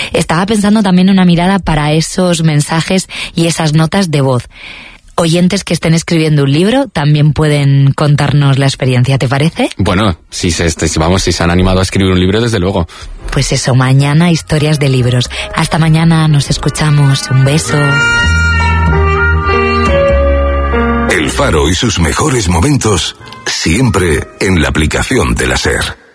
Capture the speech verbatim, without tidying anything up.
Estaba pensando también una mirada para esos mensajes y esas notas de voz. Oyentes que estén escribiendo un libro también pueden contarnos la experiencia, ¿te parece? Bueno, si se, si, vamos, si se han animado a escribir un libro, desde luego. Pues eso, mañana historias de libros. Hasta mañana, nos escuchamos. Un beso. El Faro y sus mejores momentos siempre en la aplicación de la SER.